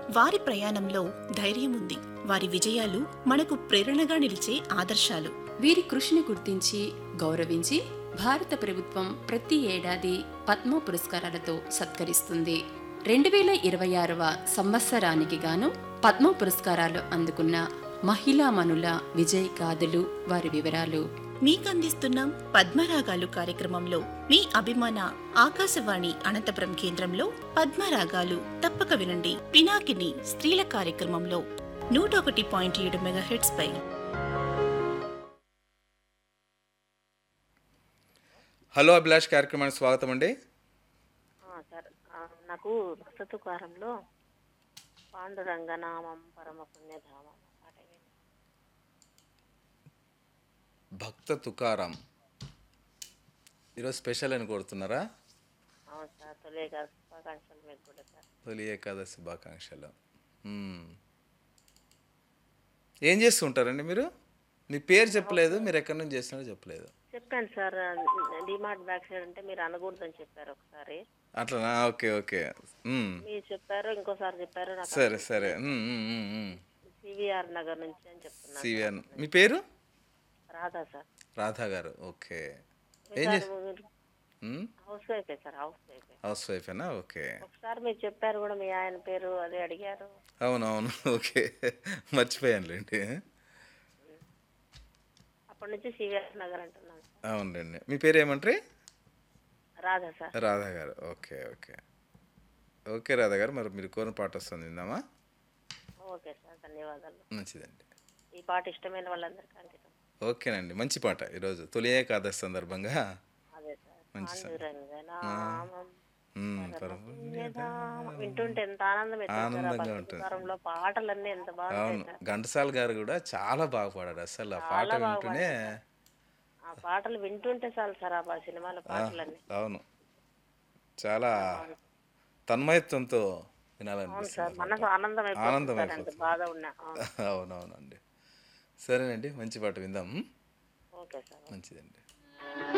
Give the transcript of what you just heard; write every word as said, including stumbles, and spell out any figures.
వారి ప్రయాణంలో ధైర్యం ఉంది. వారి విజయాలు మనకు ప్రేరణగా నిలిచే ఆదర్శాలు. వీరి కృషిని గుర్తించి గౌరవించి భారత ప్రభుత్వం ప్రతి ఏడాది పద్మ పురస్కారాలతో సత్కరిస్తుంది. రెండు వేల ఇరవై ఆరవ సంవత్సరానికి గాను పద్మ పురస్కారాలు అందుకున్న మహిళామణుల విజయ్ గాథలు, వారి వివరాలు మీకందిస్తున్నాం పద్మరాగాలు కార్యక్రమంలో. మీ అభిమాన ఆకాశవాణి అనంతపురం కేంద్రంలో పద్మరాగాలు తప్పక వినండి. పినాకిని స్త్రీల కార్యక్రమంలో నూట ఒకటి పాయింట్ ఏడు మెగాహెట్స్ పై. హలో అభిలాష్ కార్యక్రమానికి స్వాగతం అండి. సార్ నాకు భక్త తుకారంలో పాండురంగనామం పరమ పుణ్యధామం పాట వేయండి. భక్త తుకారాం ఈరోజు స్పెషల్ అని కోరుతున్నారా? అవును సార్, తొలి ఏకాదశి శుభాకాంక్షలు మీకు కూడా సార్. తొలి ఏకాదశి శుభాకాంక్షలు. మ్మ్. ఏం చేస్తూ ఉంటారండి మీరు? మీ పేరు చెప్పలేదు, మీరు ఎక్కడి నుంచి చేస్తున్నారో చెప్పలేదు. చెప్పాను సార్, డిమార్ట్ బ్యాక్ సైడ్ అంటే మీరు అనకూడదని చెప్పారు ఒకసారి. అట్లనా? Okay okay. మ్మ్. మీరు చెప్పారు, ఇంకోసారి చెప్పారు. నాకు సరే సరే. మ్మ్, మ్మ్, మ్మ్, మ్మ్. సివిఆర్ నగర్ నుంచి అని చెప్తున్నాను. సివిఆర్. మీ పేరు? రాధా సార్. రాధా గారు. ఓకే. మీ ఏం సార్ చేస్తారు? మీరు house వైఫే sir, house వైఫే. House వైఫేనా? Okay. ఒకసారి మీరు చెప్పారు కూడా, మీ ఆయన పేరు అదే అడిగారు. అవునవును. ఓకే, మర్చిపోయానులేండి. అప్పటి నుంచి సివిఆర్ నగర్ అంటున్నాను సార్. అవునండి. మీ పేరు ఏమంటారు? రాధా సార్. రాధా గారు. ఓకే ఓకే ఓకే రాధా గారు, మరి మీరు కోరిన పాట వస్తుంది, విందామా? ఓకే సార్, ధన్యవాదాలు. మంచిదండి. ఈ పాట ఇష్టమైన వాళ్ళందరికీ అంకితం. ఓకేనండి, మంచి పాట. ఈరోజు తొలి ఏకాదశి సందర్భంగా అదే సార్. మంచి సార్. పాండురంగనామం మ్మ్, పరమ పరమ పుణ్యధామం. వింటుంటే ఎంత ఆనందం అవుతుంది సార్. ఆ ఆనందంగా భక్తి ఉంటుంది. తుకారంలో పాటలన్నీ ఎంత బాగుంటాయి అవును, సార్. ఘంటసాల గారు కూడా చాలా బాగా పాడారు. అసలు ఆ పాట చాలా బాగా వింటూనే పాడారు. ఆ పాటలు వింటుంటే చాలు సార్, ఆ బా- సినిమాల ఆ, పాటలన్నీ. అవును, చాలా తన్మయత్వంతో వినాలనిపిస్తుంది సార్, ఆ మనసు పాట. ఆనందం ఆనందం అయిపోతుంది సార్, ఎంత అయిపోతుంది. బాధ ఉన్నా. అవును. అవునవునండి. సరేనండి, మంచి పాట విందాం. Okay sir. మంచిదండి.